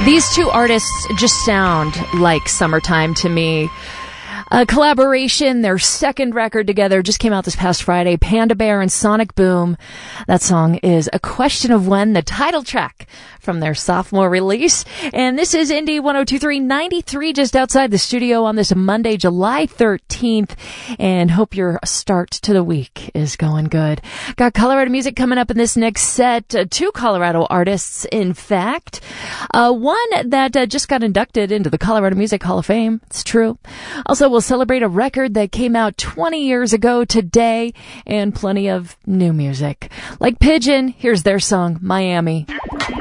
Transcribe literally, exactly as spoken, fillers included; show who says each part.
Speaker 1: These two artists just sound like summertime to me. A collaboration, their second record together just came out this past Friday, Panda Bear and Sonic Boom. That song is A Question of When, the title track from their sophomore release. And this is Indie one oh two three ninety-three, just outside the studio on this Monday, July thirteenth. And hope your start to the week is going good. Got Colorado music coming up in this next set. Uh, two Colorado artists, in fact. Uh, one that uh, just got inducted into the Colorado Music Hall of Fame. It's true. Also, we'll celebrate a record that came out twenty years ago today, and plenty of new music. Like Pigeon, here's their song, Miami.